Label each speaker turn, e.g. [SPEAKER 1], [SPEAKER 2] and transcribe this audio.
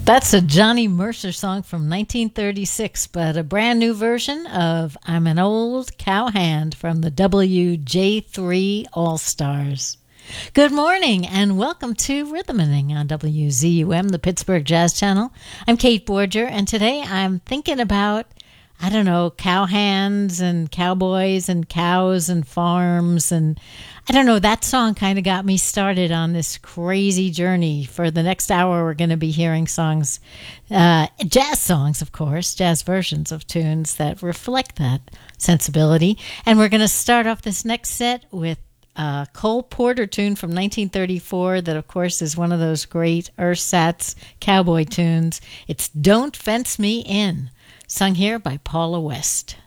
[SPEAKER 1] That's a Johnny Mercer song from 1936, but a brand new version of I'm an Old Cowhand from the WJ3 All Stars. Good morning and welcome to Rhythming on WZUM, the Pittsburgh Jazz Channel. I'm Kate Borger, and today I'm thinking about, I don't know, cowhands and cowboys and cows and farms, and I don't know, that song kind of got me started on this crazy journey. For the next hour, we're going to be hearing songs, jazz songs, of course, jazz versions of tunes that reflect that sensibility. And we're going to start off this next set with a Cole Porter tune from 1934 that, of course, is one of those great ersatz cowboy tunes. It's Don't Fence Me In, sung here by Paula West.